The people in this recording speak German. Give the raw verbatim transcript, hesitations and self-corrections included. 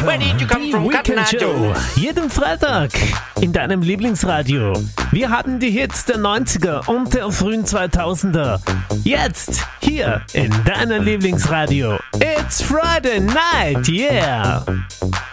Where did you come Die from, Weekend Show. Catenaccio? Jeden Freitag in deinem Lieblingsradio. Wir haben die Hits der neunziger und der frühen zweitausender. Jetzt hier in deinem Lieblingsradio. It's Friday night, yeah!